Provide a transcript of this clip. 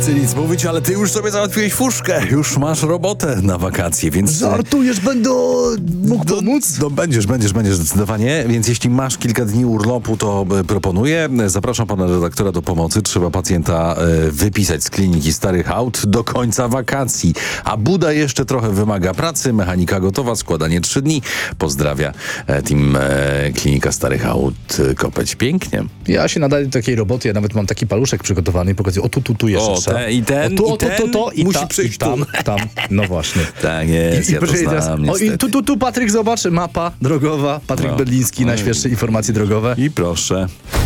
chcę nic mówić, ale ty już sobie załatwiłeś fuszkę. Już masz robotę na wakacje, więc... Żartujesz, będę mógł pomóc? No będziesz zdecydowanie, więc jeśli masz kilka dni urlopu, to proponuję. Zapraszam pana redaktora do pomocy. Trzeba pacjenta wypisać z kliniki starych aut do końca wakacji. A Buda jeszcze trochę wymaga pracy. Mechanika gotowa, składanie 3 dni. Pozdrawia team Klinika Starych Aut Kopeć. Pięknie. Ja się nadaję do takiej roboty, ja nawet mam taki paluszek przygotowany i pokazuję, tu jeszcze. I ten musi przyjść tam. No właśnie. Tak jest, ja to znam, I tu Patryk, zobacz, mapa drogowa, Patryk Bedliński, najświeższe informacje drogowe. I proszę.